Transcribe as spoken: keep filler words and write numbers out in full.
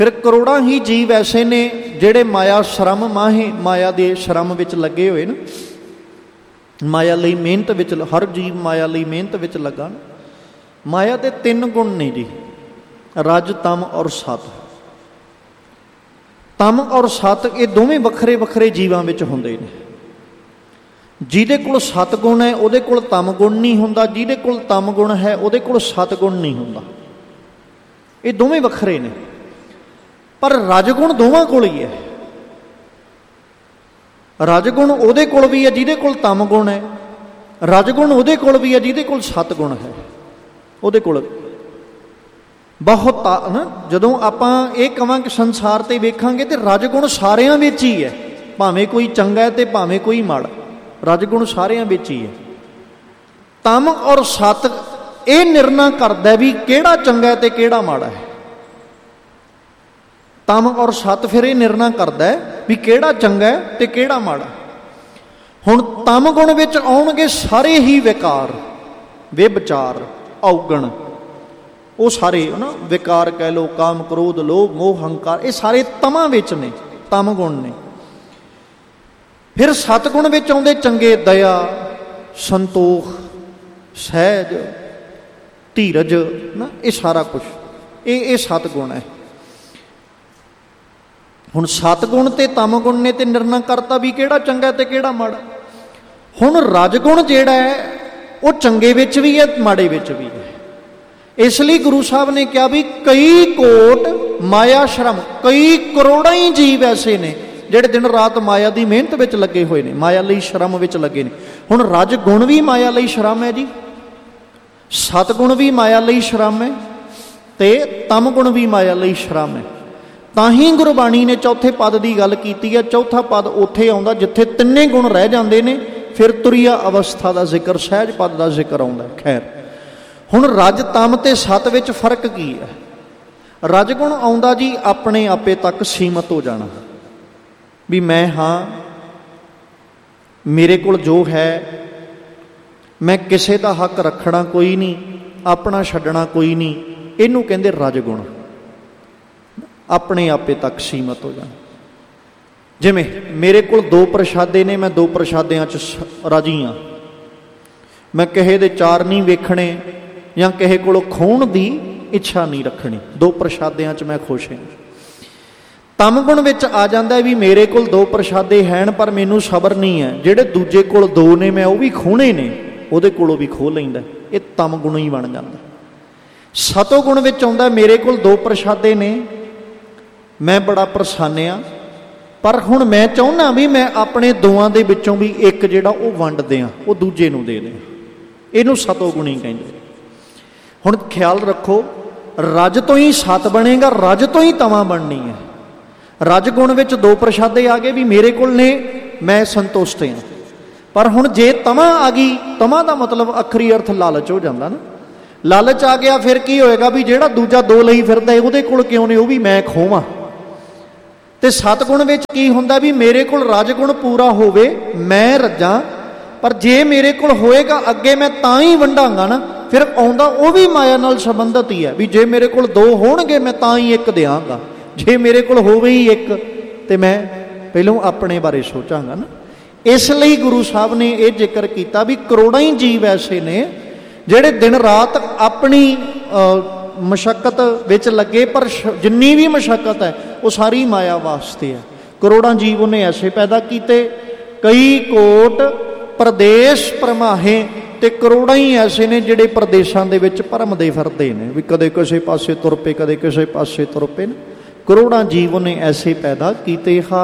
फिर करोड़ां ही जीव ऐसे ने जिहड़े माया श्रम माहे माया दे श्रम विच लगे हुए न, माया लई मेहनत विच, हर जीव माया लई मेहनत विच लगा न। माया दे तीन गुण ने जी, रज तम और सत। तम और सत ये दोवें वखरे वखरे जीवां विच हुंदे ने। जिहदे कोल सत गुण है उहदे कोल तम गुण नहीं हुंदा, जिहदे कोल तम गुण है उहदे कोल सत गुण नहीं हुंदा। ये दोवें वखरे ने, पर रजगुण दोवां कोल ही है। रजगुण उहदे कोल भी है जिहदे कोल तम गुण है, रजगुण उहदे कोल भी है जिहदे कोल सत गुण है। उहदे कोल बहुत ना, जदों आपां ये कहांगे संसार ते वेखांगे ते रजगुण सारियां विच ही है, भावें कोई चंगा है ते भावें कोई माड़ा, रजगुण सारियां विच ही है। तम और सत ये निर्णय करदा भी किहड़ा चंगा है ते किहड़ा माड़ा है। तम और सत फिर ये निर्णय करदा है भी किहड़ा चंगा है ते किहड़ा माड़ा। हुण तम गुण विच आउणगे सारे ही विकार, बेविचार, औगण, वो सारे ना विकार कह लो, काम क्रोध लोभ मोह हंकार, ये सारे तमां विच ने, तम गुण ने। फिर सतगुण विच आउंदे चंगे, दया, संतोख, सहज, धीरज ना, ये सारा कुछ ये ये सतगुण है। हुण सतगुण ते तम गुण ने ते निर्णय करता भी किहड़ा चंगा ते किहड़ा माड़ा। हुण रजगुण जिहड़ा है वो चंगे विच भी है माड़े विच भी है। इसलिए गुरु साहब ने कहा भी कई कोट माया श्रम, कई करोड़ां ही जीव ऐसे ने जिहड़े दिन रात माया की मेहनत विच लगे हुए ने, माया लई श्रम विच लगे ने। हुण रजगुण भी माया लई श्रम है जी, सतगुण भी माया लई श्रम है ते तम गुण भी माया लई श्रम है। ताही गुरबाणी ने चौथे पद की गल की है। चौथा पद उत्थे आउंदा जिथे तिन्ने गुण रह जाते हैं, फिर तुरिया अवस्था का जिक्र, सहज पद का जिक्र आउंदा। खैर हुण रज तम ते सत विच फर्क की है? रजगुण आउंदा जी अपने आपे तक सीमित हो जाना भी मैं हाँ, मेरे कोल जो है, मैं किसी का हक रखना कोई नहीं, अपना छड्डना कोई नहीं, इनू कहंदे रजगुण। अपने आपे तक सीमित हो जाना। जिवें मेरे कोल दो प्रशादे ने, मैं दो प्रशादियां च राजी हाँ, मैं किसी दे चार नहीं वेखणे या किसी कोलों खोण दी इच्छा नहीं रखनी, दो प्रशादियां च मैं खुश हाँ। तम गुण विच आ जाता है भी मेरे कोल दो प्रशादे हैं पर मैनू सबर नहीं है, जिहड़े दूजे कोल दो ने मैं वो भी खोने ने, उहदे कोलों भी खो लैंदा, ये तम गुण ही बन जाता। सतो गुण विच आउंदा मेरे कोल दो प्रशादे ने, मैं बड़ा प्रसन्न हाँ, पर हुण मैं चाहुंदा भी मैं अपने दोवां दे विचों भी एक जिहड़ा वो वंड दियां, वो दूजे नूं दे दें, इहनूं सतो गुणी कहंदे। हुण ख्याल रखो, रज तो ही सत बनेगा, रज तो ही तवां बननी है। रज गुण विच दो प्रशादे आ गए भी मेरे कोल ने, मैं संतुष्ट हाँ, पर हुण जे तवां आ गई, तवां दा मतलब अखरी अर्थ लालच हो जाता ना। लालच आ गया फिर की होएगा भी जिहड़ा दूजा दो लई फिरदा उहदे कोल क्यों ने, वो भी मैं खोवां। ते सतगुण विच की हुंदा भी मेरे कोल रजगुण पूरा होवे, मैं रज्जां, पर जे मेरे कोल होएगा अगे मैं तां ही वंडांगा ना, फिर आउंदा वो भी माया नाल संबंधित ही है भी जे मेरे कोल दो होणगे मैं तां ही एक देआंगा, जे मेरे कोल होवे ही एक ते मैं पहलों अपने बारे सोचांगा ना। इसलिए गुरु साहब ने यह जिक्र किया भी करोड़ां ही जीव ऐसे ने जिहड़े दिन रात अपनी मशक्कत विच लगे, पर जिन्नी भी मशक्कत है वो सारी माया वास्ते है। करोड़ां जीव उन्हें ऐसे पैदा किए, कई कोट प्रदेश परमाहे, ते करोड़ां ही ऐसे ने जिहड़े प्रदेशों के विच भरमदे फिरदे ने भी कदे किसी पासे तुर पे, कदे किसी पासे तुर पे। करोड़ां जीव उन्हें ऐसे पैदा किए।